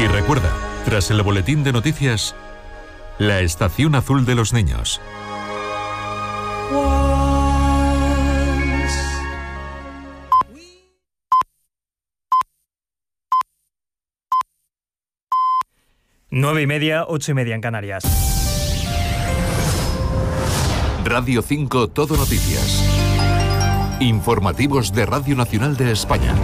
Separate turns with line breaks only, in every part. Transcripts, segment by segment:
Y recuerda, tras el boletín de noticias, la estación azul de los niños.
Nueve y media, 8:30 en Canarias.
Radio 5 Todo Noticias. Informativos de Radio Nacional de España.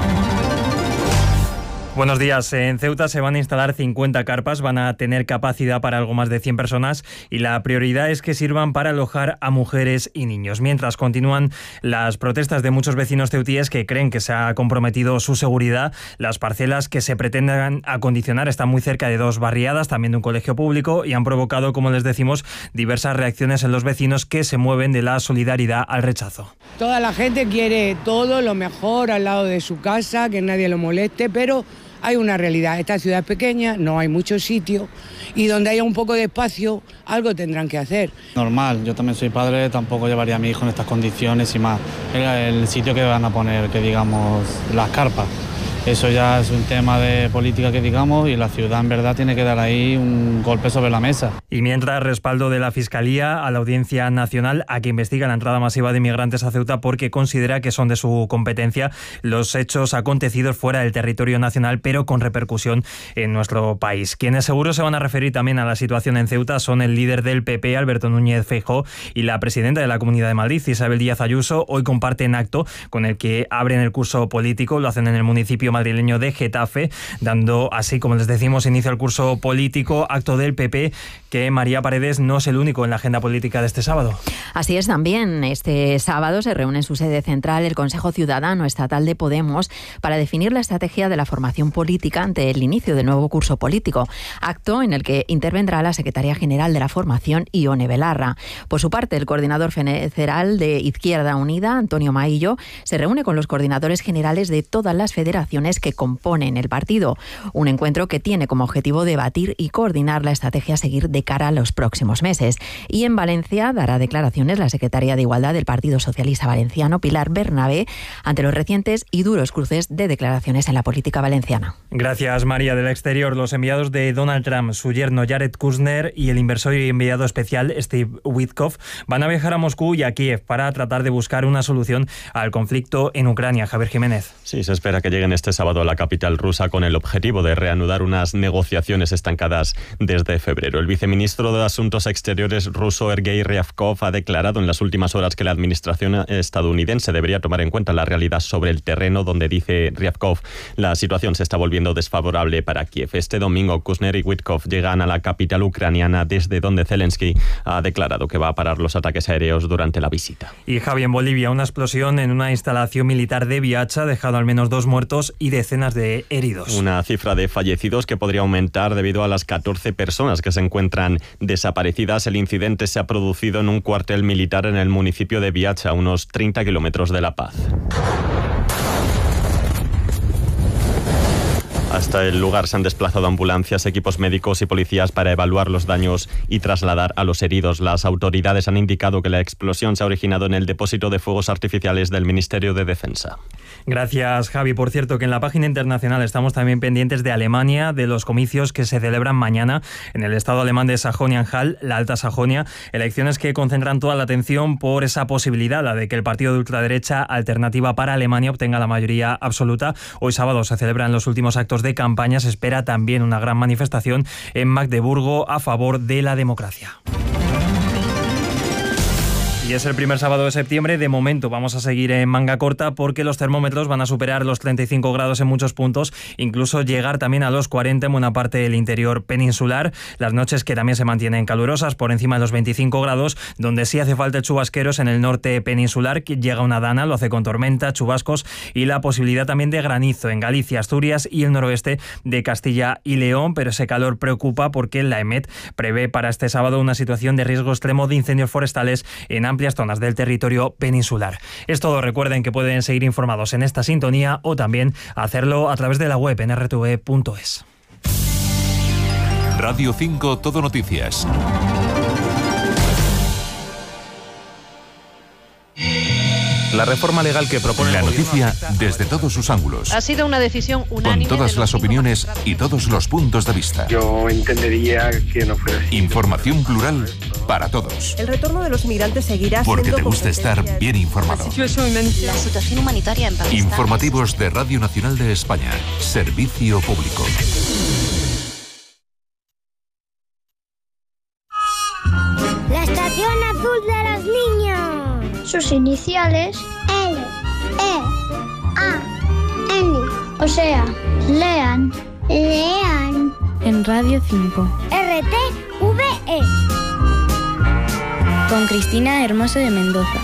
Buenos días. En Ceuta se van a instalar 50 carpas, van a tener capacidad para algo más de 100 personas y la prioridad es que sirvan para alojar a mujeres y niños. Mientras continúan las protestas de muchos vecinos ceutíes que creen que se ha comprometido su seguridad, las parcelas que se pretenden acondicionar están muy cerca de dos barriadas, también de un colegio público, y han provocado, como les decimos, diversas reacciones en los vecinos que se mueven de la solidaridad al rechazo.
Toda la gente quiere todo lo mejor al lado de su casa, que nadie lo moleste, pero hay una realidad. Esta ciudad es pequeña, no hay muchos sitios y donde haya un poco de espacio, algo tendrán que hacer.
Normal, yo también soy padre, tampoco llevaría a mi hijo en estas condiciones y más. El sitio que van a poner, que digamos, las carpas. Eso ya es un tema de política que digamos y la ciudad en verdad tiene que dar ahí un golpe sobre la mesa.
Y mientras, respaldo de la Fiscalía a la Audiencia Nacional a que investiga la entrada masiva de inmigrantes a Ceuta porque considera que son de su competencia los hechos acontecidos fuera del territorio nacional pero con repercusión en nuestro país. Quienes seguro se van a referir también a la situación en Ceuta son el líder del PP, Alberto Núñez Feijóo, y la presidenta de la Comunidad de Madrid, Isabel Díaz Ayuso. Hoy comparten acto con el que abren el curso político, lo hacen en el municipio madrileño de Getafe, dando así, como les decimos, inicio al curso político, acto del PP, que María Paredes no es el único en la agenda política de este sábado.
Así es también. Este sábado se reúne en su sede central el Consejo Ciudadano Estatal de Podemos para definir la estrategia de la formación política ante el inicio del nuevo curso político, acto en el que intervendrá la secretaria general de la formación, Ione Belarra. Por su parte, el coordinador federal de Izquierda Unida, Antonio Maillo, se reúne con los coordinadores generales de todas las federaciones que componen el partido. Un encuentro que tiene como objetivo debatir y coordinar la estrategia a seguir de cara a los próximos meses. Y en Valencia dará declaraciones la secretaria de Igualdad del Partido Socialista Valenciano, Pilar Bernabé, ante los recientes y duros cruces de declaraciones en la política valenciana.
Gracias, María. Del exterior, los enviados de Donald Trump, su yerno Jared Kushner y el inversor y enviado especial Steve Witkoff van a viajar a Moscú y a Kiev para tratar de buscar una solución al conflicto en Ucrania. Javier Jiménez.
Sí, se espera que lleguen este sábado a la capital rusa con el objetivo de reanudar unas negociaciones estancadas desde febrero. El viceministro de Asuntos Exteriores ruso, Sergei Ryabkov, ha declarado en las últimas horas que la administración estadounidense debería tomar en cuenta la realidad sobre el terreno, donde, dice Ryabkov, la situación se está volviendo desfavorable para Kiev. Este domingo, Kushner y Witkoff llegan a la capital ucraniana, desde donde Zelensky ha declarado que va a parar los ataques aéreos durante la visita.
Y Javi, en Bolivia, una explosión en una instalación militar de Biacha ha dejado al menos 2 muertos y decenas de heridos.
Una cifra de fallecidos que podría aumentar debido a las 14 personas que se encuentran desaparecidas. El incidente se ha producido en un cuartel militar en el municipio de Biacha, a unos 30 kilómetros de La Paz. Hasta el lugar se han desplazado ambulancias, equipos médicos y policías para evaluar los daños y trasladar a los heridos. Las autoridades han indicado que la explosión se ha originado en el depósito de fuegos artificiales del Ministerio de Defensa.
Gracias, Javi. Por cierto, que en la página internacional estamos también pendientes de Alemania, de los comicios que se celebran mañana en el estado alemán de Sajonia-Anhalt, la Alta Sajonia. Elecciones que concentran toda la atención por esa posibilidad, la de que el partido de ultraderecha Alternativa para Alemania obtenga la mayoría absoluta. Hoy sábado se celebran los últimos actos de campaña. Se espera también una gran manifestación en Magdeburgo a favor de la democracia. Y es el primer sábado de septiembre. De momento vamos a seguir en manga corta porque los termómetros van a superar los 35 grados en muchos puntos, incluso llegar también a los 40 en buena parte del interior peninsular. Las noches que también se mantienen calurosas, por encima de los 25 grados, donde sí hace falta chubasqueros en el norte peninsular, que llega una dana, lo hace con tormenta, chubascos y la posibilidad también de granizo en Galicia, Asturias y el noroeste de Castilla y León, pero ese calor preocupa porque la EMET prevé para este sábado una situación de riesgo extremo de incendios forestales en amplias zonas del territorio peninsular. Es todo. Recuerden que pueden seguir informados en esta sintonía o también hacerlo a través de la web en rtve.es.
Radio 5 Todo Noticias.
La reforma legal que propone
La noticia desde todos sus ángulos.
Ha sido una decisión unánime.
Con todas las opiniones y todos los puntos de vista.
Yo entendería que no fuera así.
Información plural para todos.
El retorno de los migrantes seguirá siendo
Porque te gusta estar bien informado.
La situación humanitaria en Pakistán.
Informativos de Radio Nacional de España. Servicio público.
La Estación Azul de los Niños. Sus iniciales L, E, A, N. O sea, lean. Lean.
En Radio 5.
RTVE.
Con Cristina Hermoso de Mendoza.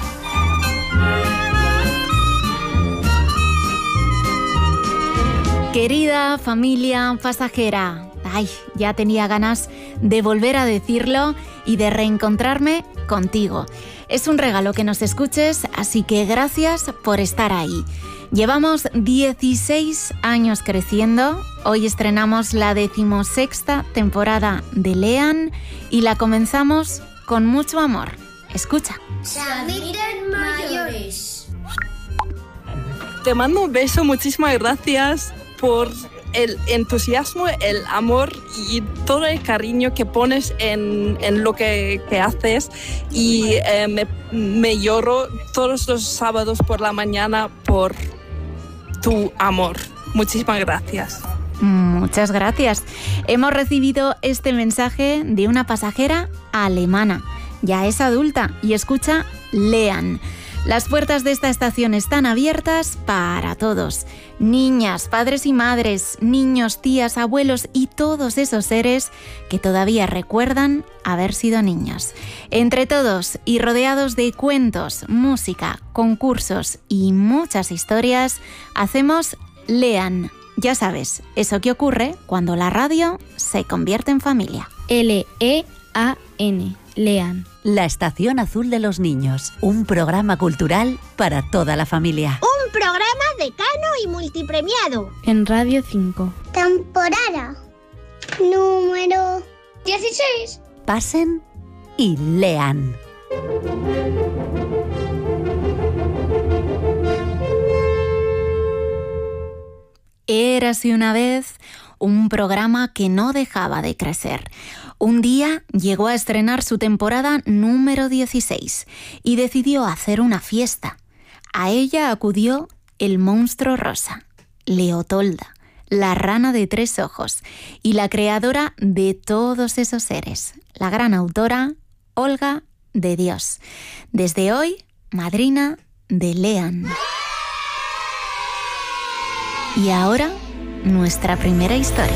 Querida familia pasajera, ay, ya tenía ganas de volver a decirlo y de reencontrarme contigo. Es un regalo que nos escuches, así que gracias por estar ahí. Llevamos 16 años creciendo, hoy estrenamos la 16ª temporada de Lean y la comenzamos con mucho amor. Escucha.
Samiten mayores.
Te mando un beso, muchísimas gracias por el entusiasmo, el amor y todo el cariño que pones en lo que haces y me lloro todos los sábados por la mañana por tu amor. Muchísimas gracias.
Muchas gracias. Hemos recibido este mensaje de una pasajera alemana. Ya es adulta y escucha Lean. Las puertas de esta estación están abiertas para todos. Niñas, padres y madres, niños, tías, abuelos y todos esos seres que todavía recuerdan haber sido niños. Entre todos y rodeados de cuentos, música, concursos y muchas historias, hacemos Lean. Ya sabes, eso que ocurre cuando la radio se convierte en familia.
Lean. Lean.
La Estación Azul de los Niños, un programa cultural para toda la familia.
Un programa decano y multipremiado.
En Radio 5.
Temporada número 16.
Pasen y lean.
Érase una vez un programa que no dejaba de crecer. Un día llegó a estrenar su temporada número 16 y decidió hacer una fiesta. A ella acudió el monstruo rosa, Leotolda, la rana de 3 ojos y la creadora de todos esos seres, la gran autora Olga de Dios. Desde hoy, madrina de Lean. Y ahora, nuestra primera historia.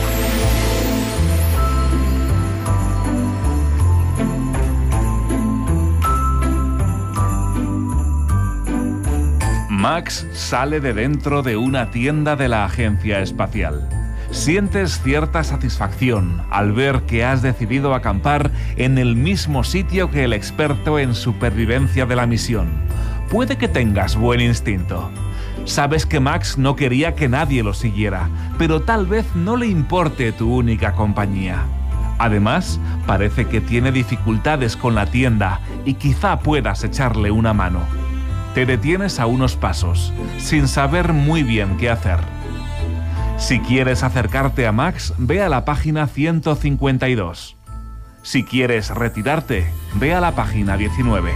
Max sale de dentro de una tienda de la agencia espacial. Sientes cierta satisfacción al ver que has decidido acampar en el mismo sitio que el experto en supervivencia de la misión. Puede que tengas buen instinto. Sabes que Max no quería que nadie lo siguiera, pero tal vez no le importe tu única compañía. Además, parece que tiene dificultades con la tienda y quizá puedas echarle una mano. Te detienes a unos pasos, sin saber muy bien qué hacer. Si quieres acercarte a Max, ve a la página 152. Si quieres retirarte, ve a la página 19.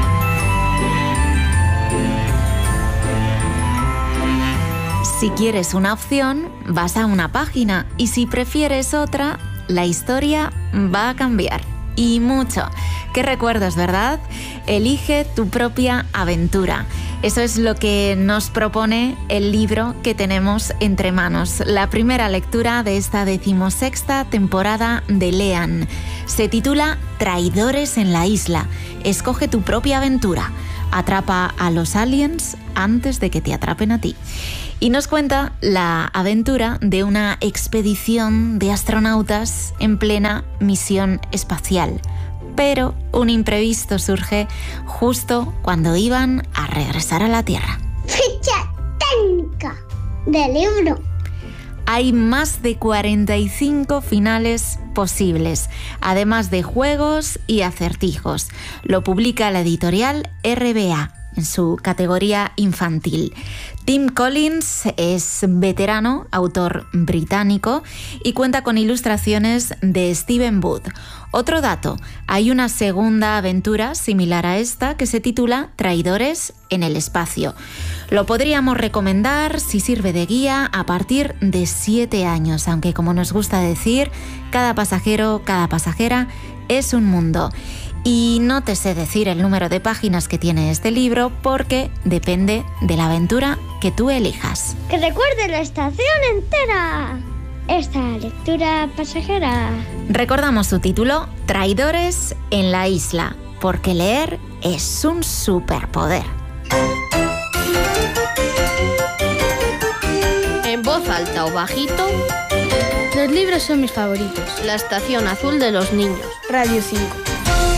Si quieres una opción, vas a una página y si prefieres otra, la historia va a cambiar. Y mucho. Qué recuerdos, ¿verdad? Elige tu propia aventura. Eso es lo que nos propone el libro que tenemos entre manos. La primera lectura de esta 16ª temporada de Lean. Se titula Traidores en la isla. Escoge tu propia aventura. Atrapa a los aliens antes de que te atrapen a ti. Y nos cuenta la aventura de una expedición de astronautas en plena misión espacial. Pero un imprevisto surge justo cuando iban a regresar a la Tierra.
Ficha técnica del libro.
Hay más de 45 finales posibles, además de juegos y acertijos. Lo publica la editorial RBA.
en su categoría infantil. Tim Collins es veterano, autor británico, y cuenta con ilustraciones de Stephen Wood. Otro dato, hay una segunda aventura similar a esta que se titula Traidores en el espacio. Lo podríamos recomendar si sirve de guía a partir de 7 años, aunque como nos gusta decir, cada pasajero, cada pasajera es un mundo. Y no te sé decir el número de páginas que tiene este libro porque depende de la aventura que tú elijas.
¡Que recuerde la estación entera! Esta lectura pasajera.
Recordamos su título, Traidores en la isla, porque leer es un superpoder.
En voz alta o bajito,
los libros son mis favoritos.
La estación azul de los niños.
Radio 5.